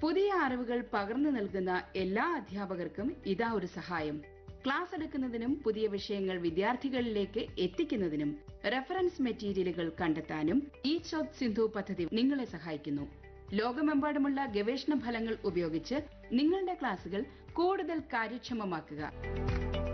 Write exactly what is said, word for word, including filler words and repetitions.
പുതിയ അറിവുകൾ പകർന്നു നൽകുന്ന എല്ലാ അധ്യാപകർക്കും ഇതാ ഒരു സഹായം. ക്ലാസ് എടുക്കുന്നതിനും പുതിയ വിഷയങ്ങൾ വിദ്യാർത്ഥികളിലേക്ക് എത്തിക്കുന്നതിനും റെഫറൻസ് മെറ്റീരിയലുകൾ കണ്ടെത്താനും ഈച്ച് ഓഫ് സിന്ധു പദ്ധതി നിങ്ങളെ സഹായിക്കുന്നു. ലോകമെമ്പാടുമുള്ള ഗവേഷണ ഫലങ്ങൾ ഉപയോഗിച്ച് നിങ്ങളുടെ ക്ലാസുകൾ കൂടുതൽ കാര്യക്ഷമമാക്കുക.